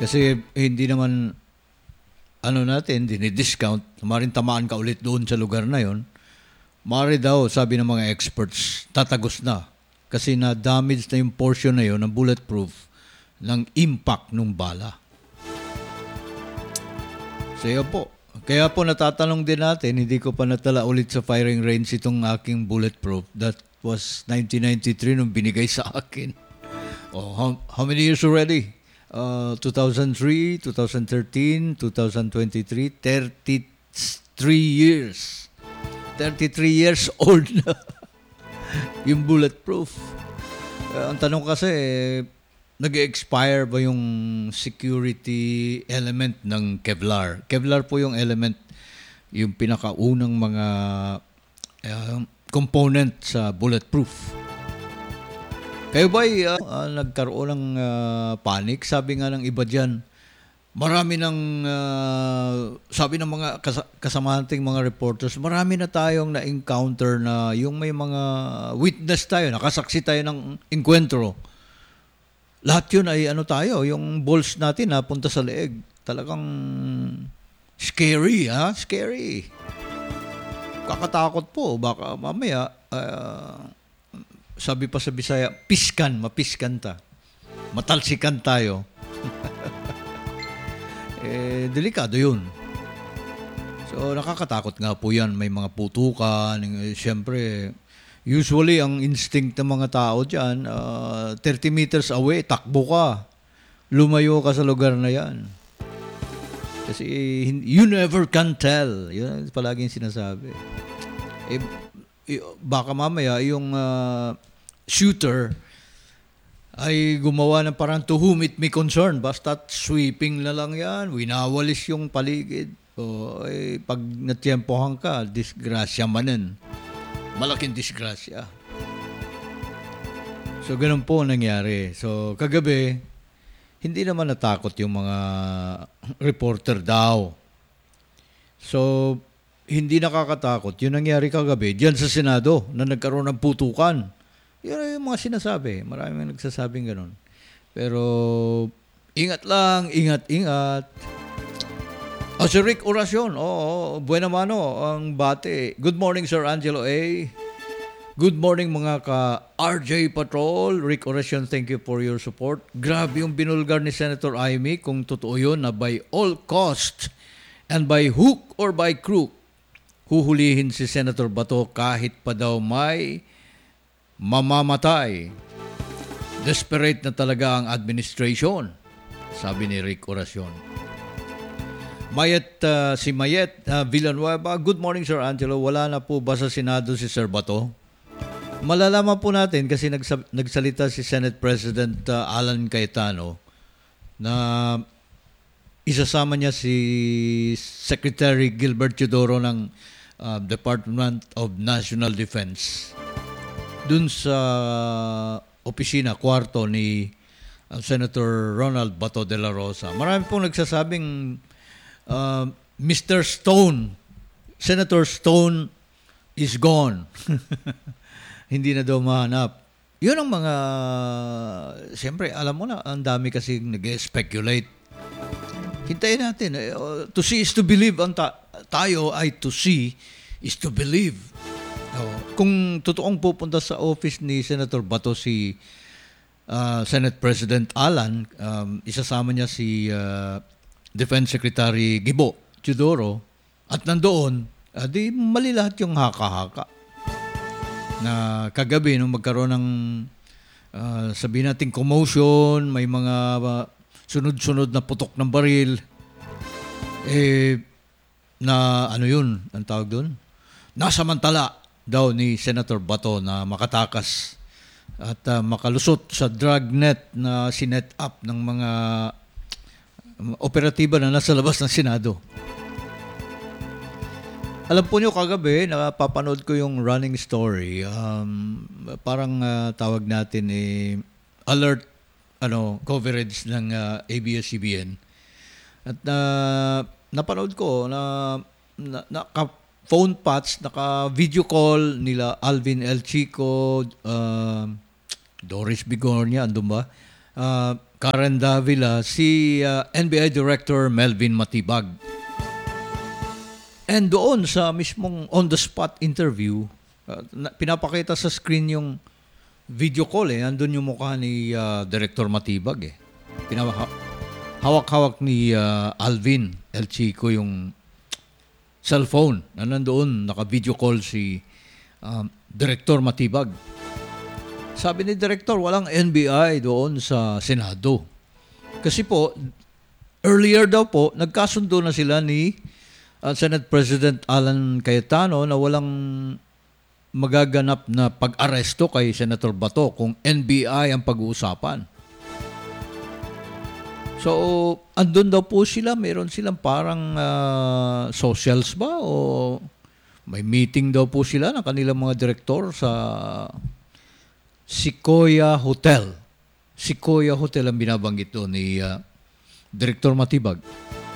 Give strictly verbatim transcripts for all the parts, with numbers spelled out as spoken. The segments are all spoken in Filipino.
Kasi hindi naman, ano natin, dinidiscount. Maring tamaan ka ulit doon sa lugar na yon. Mari daw, sabi ng mga experts, tatagos na. Kasi na-damage na yung portion na yon ng bulletproof ng impact ng bala. So yun po. Kaya po natatanong din natin, hindi ko pa natala ulit sa firing range itong aking bulletproof. That was nineteen ninety-three nung binigay sa akin. Oh, how, how many years already? Uh, two thousand three, two thousand thirteen, two thousand twenty-three, thirty-three years. thirty-three years old na yung bulletproof. Uh, ang tanong kasi, eh, nag-expire ba yung security element ng Kevlar? Kevlar po yung element, yung pinakaunang mga uh, component sa bulletproof. Kayo ba'y uh, uh, nagkaroon ng uh, panic? Sabi nga ng iba dyan, marami ng, uh, sabi ng mga kas- kasamahanting mga reporters, marami na tayong na-encounter na yung may mga witness tayo, nakasaksi tayo ng enkwentro. Lahat yun ay ano tayo, yung balls natin napunta sa leeg. Talagang scary, ha? Scary. Kakatakot po. Baka mamaya, uh, sabi pa sa Bisaya, piskan, mapiskan ta. Matalsikan tayo. eh, delikado yun. So, nakakatakot nga po yan. May mga putukan. Eh, Siyempre, usually, ang instinct ng mga tao dyan, uh, thirty meters away, takbo ka. Lumayo ka sa lugar na yan. Kasi you never can tell. Yun palaging sinasabi. Eh, baka mamaya yung uh, shooter ay gumawa ng parang to whom it may concern. Basta sweeping na lang yan. Winawalis yung paligid. O, eh, pag natyempohan ka, disgrasya manin. Malaking disgrasya. So, ganun po nangyari. So, kagabi, hindi naman natakot yung mga reporter daw. So, hindi nakakatakot. Yung nangyari kagabi, diyan sa Senado, na nagkaroon ng putukan. Yun yung mga sinasabi. Maraming nagsasabing ganun. Pero, ingat lang, ingat, ingat. O, si Rick Oracion. Oo, buena mano ang bate. Good morning, Sir Angelo A. Good morning, mga ka-R J Patrol. Rick Oracion, thank you for your support. Grabe yung binulgar ni Senator Amy, kung totoo yun, na by all cost and by hook or by crook, huhulihin si Senator Bato kahit pa daw may mamamatay. Desperate na talaga ang administration, sabi ni Rick Oracion. Mayet, uh, si Mayet uh, Villanueva, good morning, Sir Angelo. Wala na po ba sa Senado si Sir Bato? Malalaman po natin kasi nagsab- nagsalita si Senate President uh, Alan Cayetano na isasama niya si Secretary Gilbert Teodoro ng uh, Department of National Defense dun sa opisina, kwarto ni uh, Senator Ronald Bato de la Rosa. Marami pong nagsasabing uh, Mister Stone, Senator Stone is gone. Hindi na daw mahanap. Yun ang mga, siyempre, alam mo na, ang dami kasi nag-speculate. Hintayin natin. Eh, to see is to believe. Ang ta- tayo ay to see is to believe. Oh, kung totoong pupunta sa office ni Senator Bato si uh, Senate President Alan, um, isasama niya si uh, Defense Secretary Gibo Teodoro, at nandoon, uh, di mali lahat yung haka-haka. Na kagabi nung magkaroon ng uh, sabihin natin commotion, may mga uh, sunod-sunod na putok ng baril, eh na ano yun, ang tawag doon? Nasamantala daw ni Senator Bato na makatakas at uh, makalusot sa dragnet na sinet up ng mga um, operatiba na nasa labas ng Senado. Alam po nyo, kagabi, napapanood ko yung running story. Um, parang uh, tawag natin eh, alert ano coverage ng uh, A B S C B N. At uh, napanood ko na, na naka-phone patch, naka-video call nila Alvin El Chico, uh, Doris Bigornia, andun ba? Uh, Karen Davila, si uh, N B I Director Melvin Matibag. And doon sa mismong on-the-spot interview, uh, na- pinapakita sa screen yung video call eh. Andun yung mukha ni uh, Director Matibag eh. Pinapa- hawak-hawak ni uh, Alvin El Chico yung cellphone na nandoon, naka-video call si um, Director Matibag. Sabi ni Director, walang N B I doon sa Senado. Kasi po, earlier daw po, nagkasundo na sila ni uh, Senate President Alan Cayetano na walang magaganap na pag-aresto kay Senator Bato kung N B I ang pag-uusapan. So, andun daw po sila, meron silang parang uh, socials ba o may meeting daw po sila ng kanilang mga direktor sa Sequoia Hotel. Sequoia Hotel ang binabanggit doon ni uh, Director Matibag.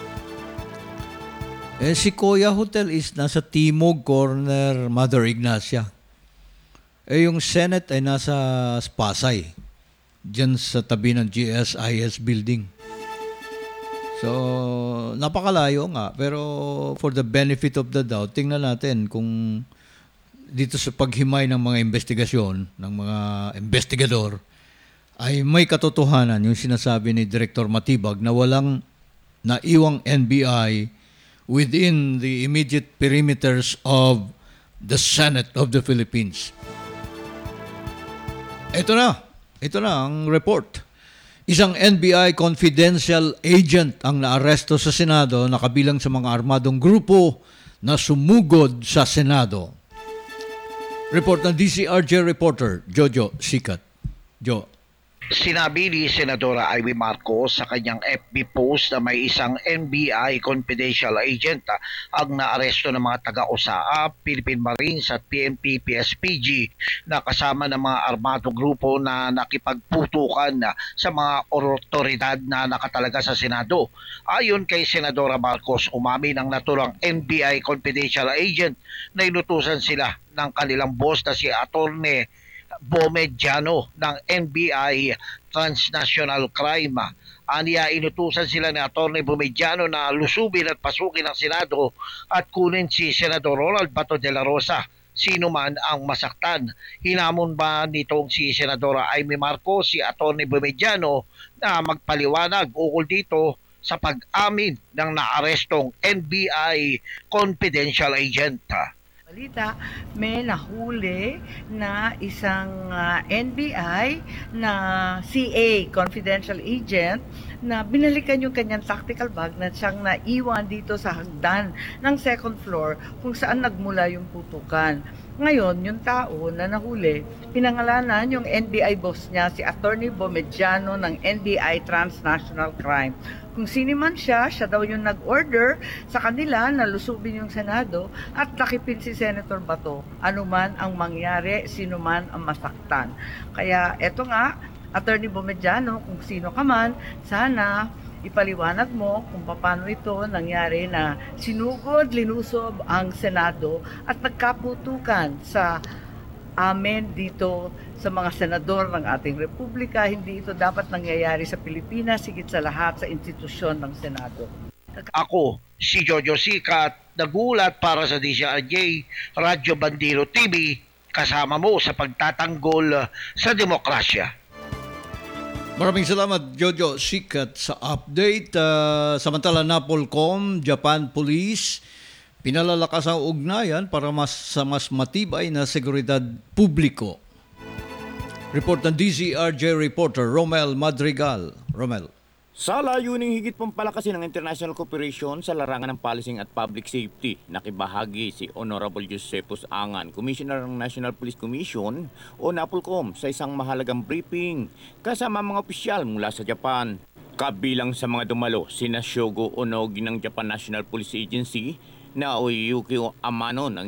Eh, Sequoia Hotel is nasa Timog Corner, Mother Ignacia. Eh, yung Senate ay nasa Pasay, dyan sa tabi ng G S I S building. So, napakalayo nga. Pero for the benefit of the doubt, tingnan natin kung dito sa paghimay ng mga investigasyon, ng mga investigador, ay may katotohanan yung sinasabi ni Director Matibag na walang naiwang N B I within the immediate perimeters of the Senate of the Philippines. Ito na. Ito na ang report. Isang N B I confidential agent ang naaresto sa Senado na kabilang sa mga armadong grupo na sumugod sa Senado. Report ng D C R J reporter Jojo Sikat. Jo. Sinabi ni Senadora Amy Marcos sa kanyang F B post na may isang N B I confidential agent ah, ang naaresto ng mga taga-U S A A, Philippine Marines at P N P P S P G na kasama ng mga armadong grupo na nakipagputukan ah, sa mga otoridad na nakatalaga sa Senado. Ayon kay Senadora Marcos, umamin ang naturang N B I confidential agent na inutusan sila ng kanilang boss na si Attorney Bomediano ng N B I Transnational Crime. Aniya, inutusan sila ni Atty. Bomediano na lusubin at pasukin ang Senado at kunin si Senador Ronald Bato de la Rosa, sino man ang masaktan. Hinamon ba nitong si Senadora Amy Marcos si Atty. Bomediano na magpaliwanag ukol dito sa pag-amin ng naarestong N B I confidential agent? Balita, may nahuli na isang uh, N B I na C A, confidential agent, na binalikan yung kanyang tactical bag na siyang naiwan dito sa hagdan ng second floor kung saan nagmula yung putukan. Ngayon, yung tao na nahuli, pinangalanan yung N B I boss niya, si Atty. Bomediano ng N B I Transnational Crime. Kung sino man siya, siya daw yung nag-order sa kanila na lusubin yung Senado at takipin si Senator Bato. Ano man ang mangyari, sino man ang masaktan. Kaya eto nga, Atty. Bomediano, kung sino ka man, sana ipaliwanag mo kung paano ito nangyari na sinugod, linusob ang Senado at nagkaputukan sa amin dito sa mga senador ng ating republika. Hindi ito dapat nangyayari sa Pilipinas, higit sa lahat sa institusyon ng Senado. Ako, si Jojo Sikat, nagulat para sa D C R J, Radyo Bandero T V, kasama mo sa pagtatanggol sa demokrasya. Maraming salamat, Jojo Sikat, sa update. Uh, samantala, Napolcom, Japan Police, pinalalakas ang ugnayan para mas, sa mas matibay na seguridad publiko. Report ng D Z R J reporter Romel Madrigal. Romel. Sa layuning higit pang palakasin ng international cooperation sa larangan ng policing at public safety, nakibahagi si Honorable Josephus Angan, Commissioner ng National Police Commission o Napolcom, sa isang mahalagang briefing kasama mga opisyal mula sa Japan. Kabilang sa mga dumalo, sina Shogo Onogi ng Japan National Police Agency, na Oyuki Amano ng